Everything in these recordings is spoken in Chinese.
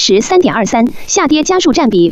83.23%，下跌家数占比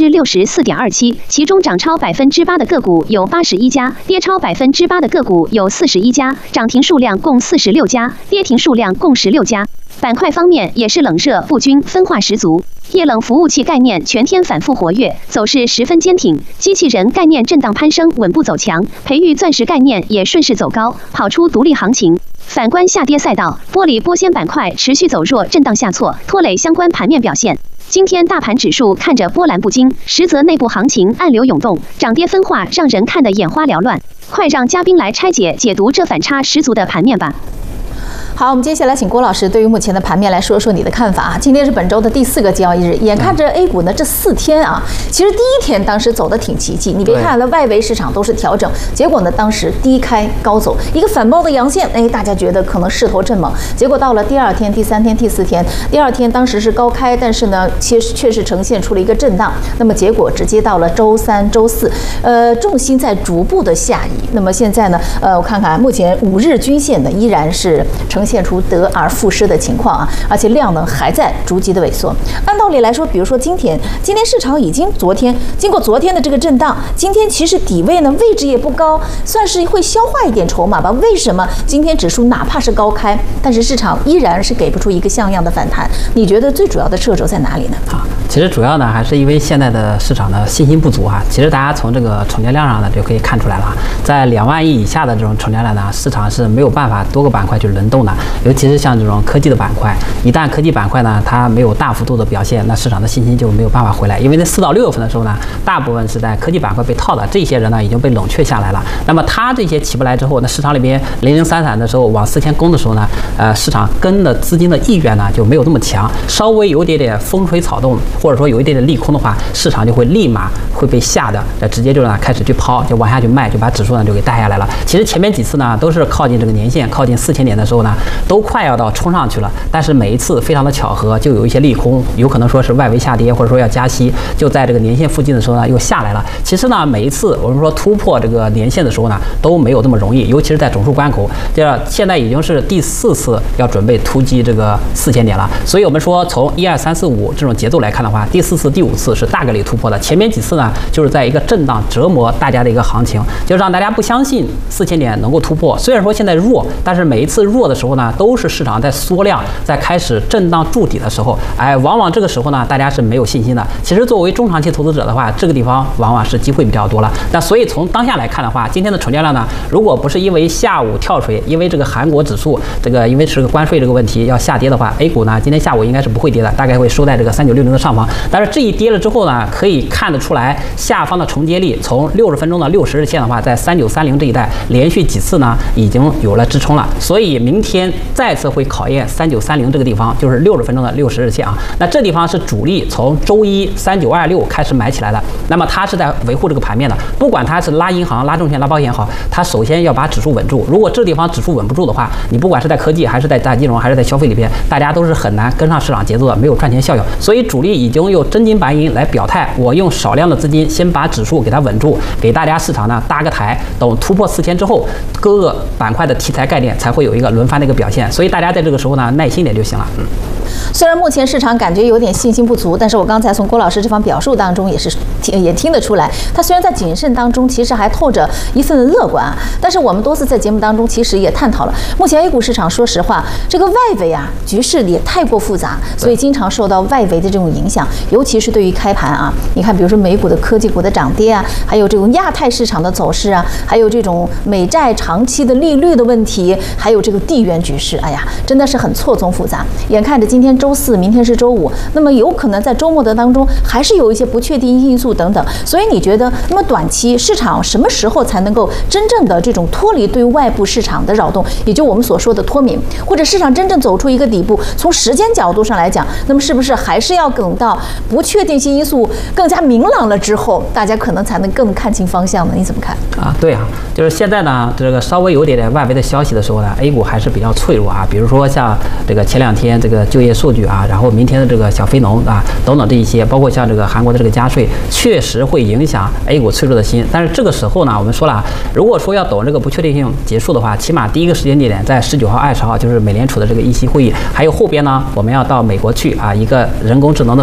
64.27%，其中涨超8%的个股有81家，跌超8%的个股有41家，涨停数量共46家，跌停数量共16家。板块方面也是冷热不均，分化十足。液冷服务器概念全天反复活跃，走势十分坚挺。机器人概念震荡攀升，稳步走强。培育钻石概念也顺势走高，跑出独立行情。反观下跌赛道，玻璃玻纤板块持续走弱，震荡下挫，拖累相关盘面表现。今天大盘指数看着波澜不惊，实则内部行情暗流涌动，涨跌分化让人看得眼花缭乱。快让嘉宾来拆解解读这反差十足的盘面吧。 好，我们接下来请郭老师对于目前的盘面来说说你的看法啊。今天是本周的第4个交易日，眼看着 A 股呢这4天啊，其实第一天当时走得挺奇迹，你别看了外围市场都是调整，结果呢当时低开高走，一个反包的阳线，大家觉得可能势头正猛，结果到了第2天、第3天、第4天，第2天当时是高开，但是呢确实呈现出了一个震荡，那么结果直接到了周3、周4，重心在逐步的下移。那么现在呢，我看看目前5日均线呢依然是呈现出得而复失的情况啊，而且量呢还在逐级的萎缩。按道理来说，比如说今天市场已经经过昨天的这个震荡，今天其实底位呢位置也不高，算是会消化一点筹码吧。为什么今天指数哪怕是高开，但是市场依然是给不出一个像样的反弹？你觉得最主要的掣肘在哪里呢？ 其实主要呢还是因为现在的市场的信心不足啊。其实大家从这个成交量上呢就可以看出来了，在2万亿以下的这种成交量呢，市场是没有办法多个板块去轮动的，尤其是像这种科技的板块，一旦科技板块呢它没有大幅度的表现，那市场的信心就没有办法回来。因为在4到6月份的时候呢，大部分是在科技板块被套的，这些人呢已经被冷却下来了。那么他这些起不来之后，那市场里边0033的时候往4000攻的时候呢，市场跟的资金的意愿呢就没有那么强，稍微有一点点风吹草动，或者说有一点点利空的话，市场就会立马会被吓的，直接就呢开始去抛，就往下去卖，就把指数呢就给带下来了。其实前面几次呢都是靠近这个年线，靠近4000点的时候呢，都快要到冲上去了，但是每一次非常的巧合，就有一些利空，有可能说是外围下跌，或者说要加息，就在这个年线附近的时候呢又下来了。其实呢每一次我们说突破这个年线的时候呢都没有这么容易，尤其是在整数关口，现在已经是第4次要准备突击这个4000点了。所以我们说从1、2、3、4、5这种节奏来看的话，第4次、第5次是大概率突破的，前面几次呢就是在一个震荡折磨大家的一个行情，就让大家不相信4000点能够突破。虽然说现在弱，但是每一次弱的时候呢都是市场在缩量，在开始震荡筑底的时候，往往这个时候呢大家是没有信心的。其实作为中长期投资者的话，这个地方往往是机会比较多了。那所以从当下来看的话，今天的成交量呢，如果不是因为下午跳水，因为这个韩国指数因为是个关税这个问题要下跌的话，A 股呢今天下午应该是不会跌的，大概会收在这个3960的上方。但是这一跌了之后呢，可以看得出来下方的承接力，从60分钟的60日线的话，在3930这一带连续几次呢已经有了支撑了，所以明天再次会考验3930这个地方，就是60分钟的60日线啊。那这地方是主力从周一3926开始买起来的，那么它是在维护这个盘面的，不管它是拉银行、拉证券、拉保险好，它首先要把指数稳住。如果这地方指数稳不住的话，你不管是在科技还是在大金融还是在消费里边，大家都是很难跟上市场节奏的，没有赚钱效应。所以主力已经用真金白银来表态，我用少量的资金先把指数给它稳住，给大家市场呢搭个台，等突破4000之后，各个板块的题材概念才会有一个轮番的一个表现。所以大家在这个时候呢耐心点就行了。 虽然目前市场感觉有点信心不足，但是我刚才从郭老师这番表述当中也听得出来，他虽然在谨慎当中，其实还透着一份乐观啊。但是我们多次在节目当中其实也探讨了，目前 A 股市场说实话，这个外围啊局势也太过复杂，所以经常受到外围的这种影响，尤其是对于开盘啊，你看比如说美股的科技股的涨跌啊，还有这种亚太市场的走势啊，还有这种美债长期的利率的问题，还有这个地缘局势，哎呀，真的是很错综复杂。眼看着今天周4，明天是周5，那么有可能在周末的当中还是有一些不确定因素等等。所以你觉得，那么短期市场什么时候才能够真正的这种脱离对外部市场的扰动，也就我们所说的脱敏，或者市场真正走出一个底部？从时间角度上来讲，那么是不是还是要等到不确定性因素更加明朗了之后，大家可能才能更看清方向呢？你怎么看？ 对啊，就是现在呢，这个稍微有点外围的消息的时候呢 ，A 股还是比较脆弱啊。比如说像这个前2天这个就业数据啊，然后明天的这个小非农啊等等这一些，包括像这个韩国的这个加税，确实会影响 A 股脆弱的心。但是这个时候呢，我们说了，如果说要等这个不确定性结束的话，起码第一个时间点在19号、20号，就是美联储的这个议息会议，还有后边呢，我们要到美国去啊，一个人工智能的